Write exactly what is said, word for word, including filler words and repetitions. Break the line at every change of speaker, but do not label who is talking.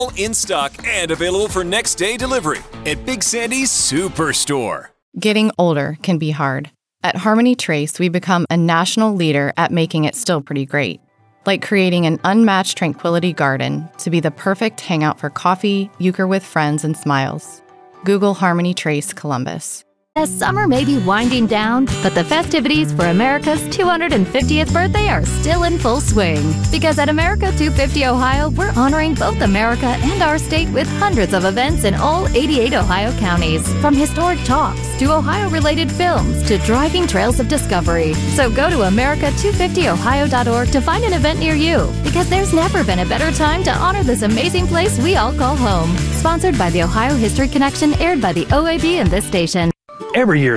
In stock and available for next day delivery at Big Sandy's Superstore.
Getting older can be hard. At Harmony Trace, we become a national leader at making it still pretty great. Like creating an unmatched tranquility garden to be the perfect hangout for coffee, euchre with friends, and smiles. Google Harmony Trace Columbus.
As summer may be winding down, but the festivities for America's two hundred fiftieth birthday are still in full swing. Because at America two fifty Ohio, we're honoring both America and our state with hundreds of events in all eighty-eight Ohio counties. From historic talks to Ohio-related films to driving trails of discovery. So go to America two fifty Ohio dot org to find an event near you. Because there's never been a better time to honor this amazing place we all call home. Sponsored by the Ohio History Connection, aired by the O A B and this station.
Every year,